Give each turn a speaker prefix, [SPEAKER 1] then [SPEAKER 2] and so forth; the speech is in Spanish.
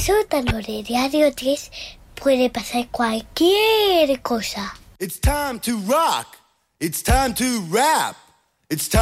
[SPEAKER 1] sótano de Radio 3 puede pasar cualquier cosa.
[SPEAKER 2] It's time to rock. It's time to rap. It's time